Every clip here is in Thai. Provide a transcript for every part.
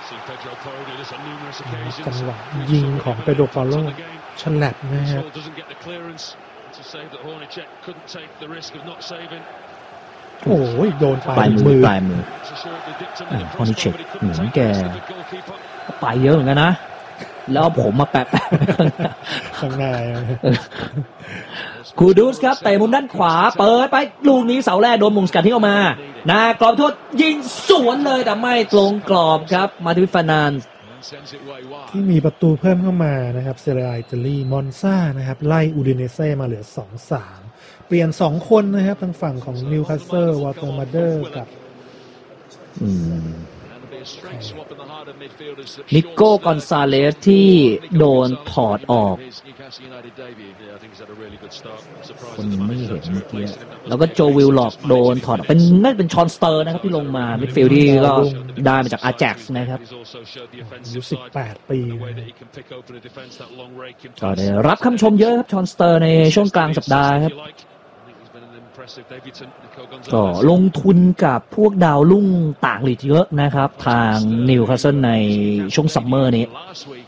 จังหวะยิงของเปโดร ปาโลฉลับนะครับโอ้ยโดนปลายมือฮอนิเชคเหมือนแกไปเยอะเหมือนกันนะแล้วผมมาแปะข้างหน้าคูดูสครับเตะมุมด้านขวาเปิดไปลูกนี้เสาแรกโดนมุงสกัดที่ออกมานากรอบโทษยิงสวนเลยแต่ไม่ตรงกรอบครับมาดูฟานานที่มีประตูเพิ่มเข้ามานะครับเซเรียอิตาลีมอนซ่านะครับไล่อูดิเนเซ่มาเหลือ 2-3 เปลี่ยน2คนนะครับทางฝั่งของนิวคาสเซิลวอเตอร์มาเดอร์กับนิโก้กอนซาเลสที่โดนถอดออกคนไม่เห็นเมื่อกี้แล้วก็โจวิลล็อกโดนถอดเป็นน่าจะเป็นชอนสเตอร์นะครับที่ลงมามิดฟิลด์ที่ก็ได้มาจากอาแจ็กซ์นะครับอายุ18 ปีก็ได้รับคำชมเยอะครับชอนสเตอร์ในช่วงกลางสัปดาห์ครับก็ลงทุนกับพวกดาวรุ่งต่างลีกเยอะนะครับทางนิวคาสเซิลในช่วงซัมเมอร์นี้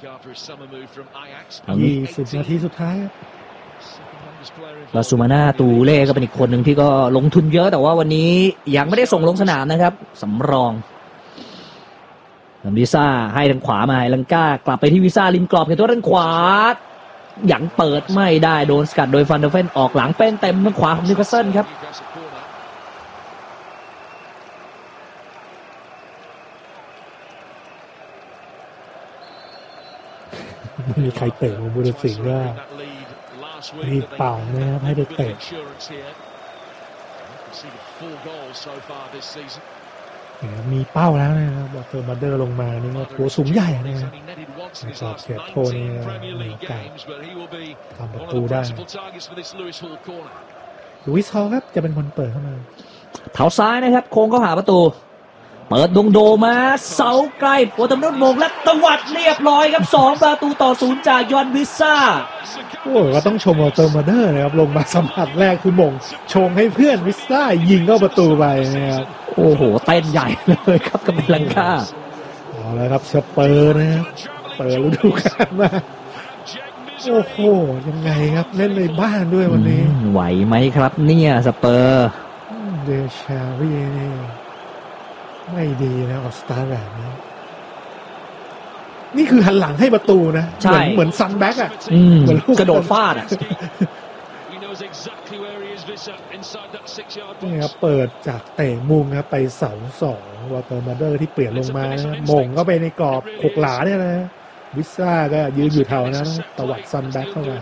20 นาทีสุดท้ายลาซูมาน่าตูเล่ก็เป็นอีกคนหนึ่งที่ก็ลงทุนเยอะแต่ว่าวันนี้ยังไม่ได้ส่งลงสนามนะครับสำรองวิซ่าให้ทางขวามาลังก้ากลับไปที่วิซ่าริมกรอบเขตโทษด้านขวายังเปิดไม่ได้โดนสกัดโดยฟันเดอร์เฟนออกหลังเป็นเต็มทางขวาของนิวคาสเซิลครับไม่มีใครเตะของบุรีสิงห์ก็รีบเป่านะครับให้ได้เตะมีเป้าแล้วนะครับวอเตอร์มาเดอร์ลงมานี่ก็ตัวสูงใหญ่นะครับขอบเขตโทษนี่มีโอกาสทำประตูได้ลุยส์ฮอลครับจะเป็นคนเปิดเข้ามาเท้าซ้ายนะครับโค้งเข้าหาประตูเปิดดงโดมาเสาไกลโอตมนุษย์มงและตวัดเรียบร้อยครับ2-0จากยอนวิซ่าโอ้ก็ต้องชมวอเตอร์มาเดอร์นะครับลงมาสัมผัสแรกคือมงชงให้เพื่อนวิซ่ายิงเข้าประตูไปนะครับโอ้โหเต้นใหญ่เลยครับกับลังค่าเอาละครับสเปอร์นะครับเปิดฤดูกาลมาโอ้โหยังไงครับเล่นในบ้านด้วยวันนี้ไหวไหมครับเนี่ยสเปอร์เดชาวีนี่ไม่ดีนะออกสตาร์แบบนี้นี่คือหันหลังให้ประตูนะเหมือนซันแบ็กอ่ะเหมือนกระโดดฟาดอ่ะนี่ครับเปิดจากเตะมุมครับไปเสา2วอเตอร์มาเดอร์ที่เปลี่ยนลงมานะมงก็ไปในกรอบ6หลาเนี่ยนะวิซ่าก็ยืนอยู่แถวนั้นตวัดซันแบ็กเข้ามา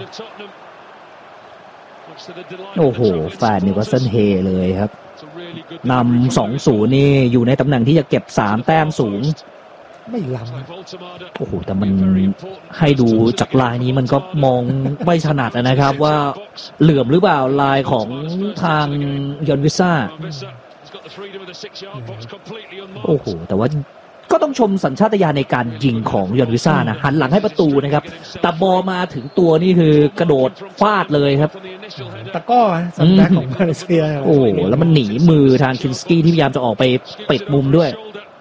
โอ้โหแฟนนิวคาสเซิลเฮเลยครับนำ 2-0 นี่อยู่ในตำแหน่งที่จะเก็บ3แต้มสูงไม่ล้ำโอ้โหแต่มันให้ดูจากลายนี้มันก็มองไม่ถนัดนะครับว่าเหลื่อมหรือเปล่าลายของทางยอนวิซ่าโอ้โหแต่ว่าก็ต้องชมสัญชาตญาณในการยิงของยอนวิซ่านะหันหลังให้ประตูนะครับแต่บอลมาถึงตัวนี่คือกระโดดฟาดเลยครับตะก้อสัญชาติของมาเลเซียโอ้แล้วมันหนีมือทางคินสกี้ที่พยายามจะออกไปปิดมุมด้วย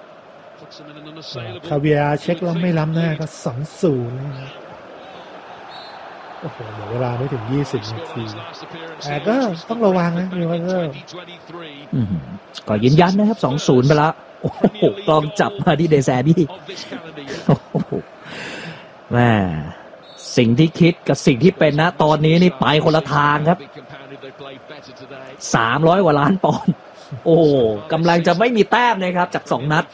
คาเวียเช็คแล้วไม่ล้ำหน้าก็2-0นะครับโอ้โหเดี๋ยวเวลาไม่ถึง20 นาทีแต่ก็ต้องระวังนะนิวคาสเซิลก็ยืนยันนะครับ 2-0 ไปแล้วโอ้โหกล้องจับมาที่เดแซบี้แม่สิ่งที่คิดกับสิ่งที่เป็นนะตอนนี้นี่ไปคนละทางครับ300 กว่าล้านปอนด์โอ้กำลังจะไม่มีแต้มนะครับจาก2นัด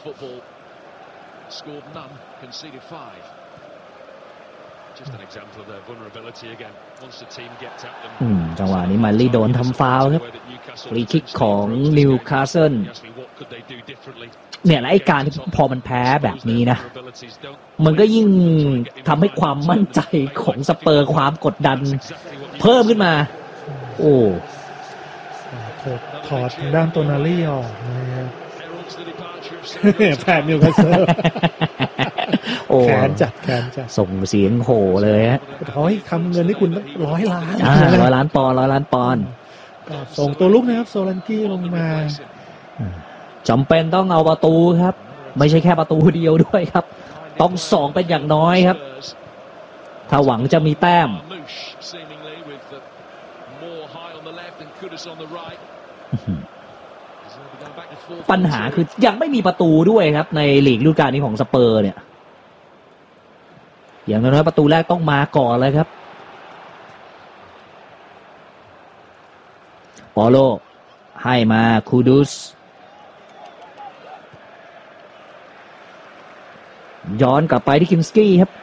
จังหวะนี้มาลีโดนทำฟาวล์ครับฟรีคิกของนิวคาสเซิลเนี่ยและไอ้การที่พอมันแพ้แบบนี้นะมันก็ยิ่งทำให้ความมั่นใจของสเปอร์ความกดดันเพิ่มขึ้นมาโอ้ถอดทางด้านโตนาลี่ออกนะครับแฟนนิวคาสเซิลแขนจัดส่งเสียงโห่เลยฮะทำเงินให้คุณตั้ง100 ล้าน 100 ล้านปอนด์100 ล้านปอนด์ก็ส่งตัวลุกนะครับโซลันกี้ลงมาจำเป็นต้องเอาประตูครับไม่ใช่แค่ประตูเดียวด้วยครับต้อง2เป็นอย่างน้อยครับถ้าหวังจะมีแต้มปัญหาคือยังไม่มีประตูด้วยครับในลีกฤดูกาลนี้ของสเปอร์เนี่ยอย่างน้อยประตูแรกต้องมาก่อนเลยครับปอโลให้มาคูดุสย้อนกลับไปที่คิมสกี้ครับ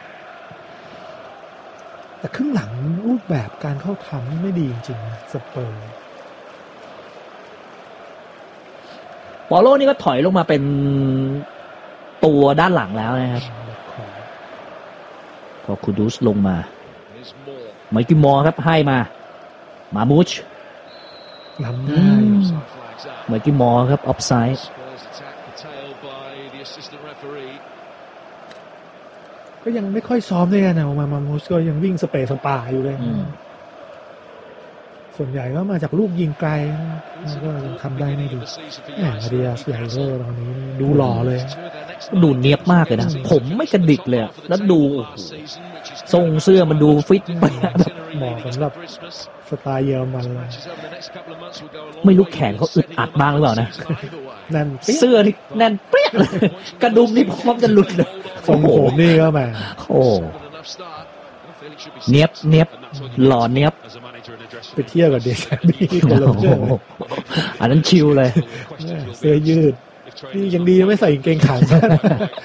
แต่ครึ่งหลังรูปแบบการเข้าทำนี่ไม่ดีจริงๆสเปอร์ปอโลนี่ก็ถอยลงมาเป็นตัวด้านหลังแล้วนะครับพอคูดุสลงมาไมคิมมอร์ครับให้มามูชล้ำได้ไมคิมมอร์ครับออฟไซด์ก็ยังไม่ค่อยซ้อมด้วยกันนะมามูสก็ยังวิ่งสเปซสปาอยู่เลยส่วนใหญ่ก็มาจากลูกยิงไกลก็ยังทำได้ไม่ดีอาดิอาสไลเดอร์ตอนนี้ดูหล่อเลยดูเนียบมากเลยนะผมไม่กระดิกเลยแล้วดูทรงเสื้อมันดูฟิตไปเหมาะสำหรับสไตล์เยอรมันเลยไม่รู้แขนเขาอึดอัดบ้างหรือเปล่านะนั่นเสื้อที่แน่นเปี้ยเลยกระดุมนี่พร้อมจะหลุดเลยทรงผมนี่ก็มาโอ้เนียบหล่อเนียบไปเที่ยวกับเดชาบี้คนละเรื่องอันนั้นชิลเลยเสื้อยืดนี่ยังดีไม่ใส่กางเกงขาสั้น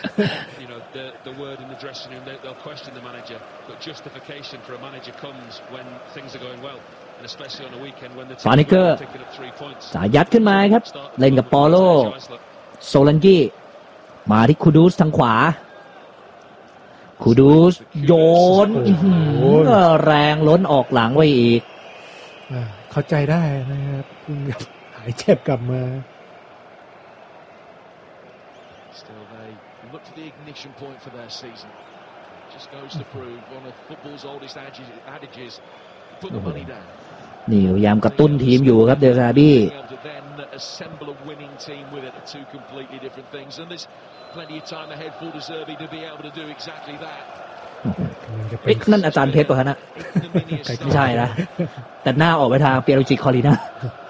ฟานิเกอร์สายยัดขึ้นมาครับเล่นกับปอโลโซลันกี้มาที่คูดูสทางขวาคูดูสโยนแรงล้นออกหลังไว้อีกเข้าใจได้นะครับหายเจ็บกลับมานี่พยายามกระตุ้นทีมอยู่ครับเดลซาบี้นั่นอาจารย์เพชรป่ะฮะนะไม่ใช่นะแต่หน้าออกไปทางเปียโรจิคอลีน่า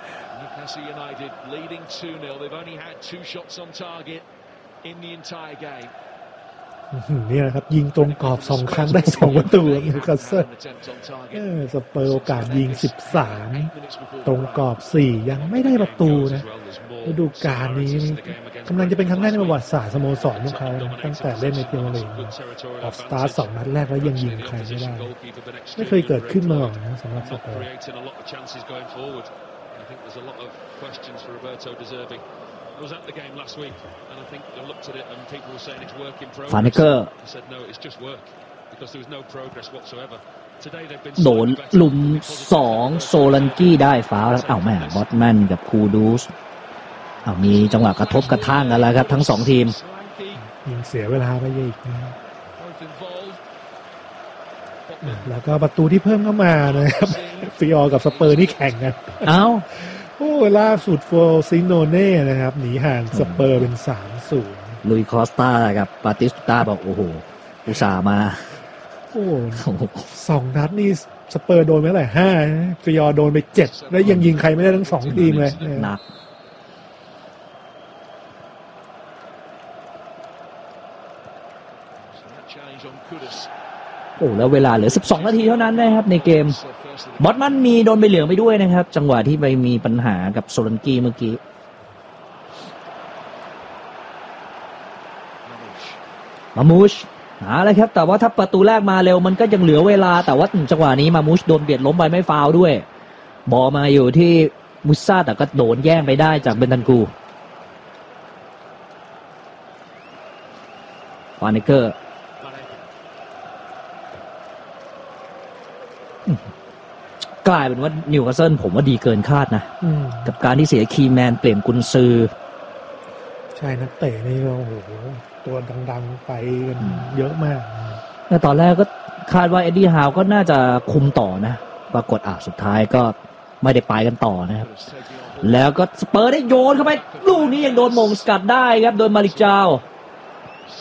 นี่แหละครับยิงตรงกรอบ2 ครั้งได้2 ประตูนิวคาสเซิลสเปอร์โอกาสยิง13ตรงกรอบ4ยังไม่ได้ประตูนะฤดูกาลนี้กำลังจะเป็นครั้งแรกในประวัติศาสตร์สโมสรของเขาตั้งแต่เล่นในพรีเมียร์ลีกออกสตาร์ท2 นัดแรกแล้วยังยิงใครไม่ได้ไม่เคยเกิดขึ้นมาก่อนนะสำหรับสเปอร์ฟานิเกอร์โดนหลุม2โซลันกี้ได้ฟาวแล้วแม่บอตแมนกับคูดูสมีจังหวะกระทบกระทั่งกันแล้วครับทั้ง2ทีมยิงเสียเวลาไปอีกนะครับแล้วก็ประตูที่เพิ่มเข้ามานะครับฟิออกับสเปอร์นี่แข่งกันล่าสุดโฟซิโนเน่นะครับหนีห่างสเปอร์เป็น 3-0 ลุยคอสตากับปาติสตาบอกโอ้โหอุตส่าห์มา 2 นัดนี่สเปอร์โดนไปเท่าไหร่5ฟิออโดนไป7แล้วยังยิงใครไม่ได้ทั้ง2ทีมเลยหนักแล้วเวลาเหลือ12 นาทีเท่านั้นนะครับในเกมบอตมันมีโดนใบเหลืองไปด้วยนะครับจังหวะที่ไปมีปัญหากับโซลันกี้เมื่อกี้มามูชเลยครับแต่ว่าถ้าประตูแรกมาเร็วมันก็ยังเหลือเวลาแต่ว่าจังหวะนี้มามูชโดนเบียดล้มไปไม่ฟาวด้วยบอลมาอยู่ที่มุซ่าแต่ก็โดนแย่งไปได้จากเบนตันกูฟานิเกอร์กลายเป็นว่านิวคาสเซิลผมว่าดีเกินคาดนะกับการที่เสียคีย์แมนเปลี่ยนกุนซือใช่นักเตะนี่ก็โอ้โหตัวดังๆไปกันเยอะมากแต่ตอนแรกก็คาดว่าเอ็ดดี้ฮาวก็น่าจะคุมต่อนะปรากฏสุดท้ายก็ไม่ได้ไปกันต่อนะครับแล้วก็สเปอร์ได้โยนเข้าไปลูกนี้ยังโดนมงสกัดได้ครับโดนมาลิกจาว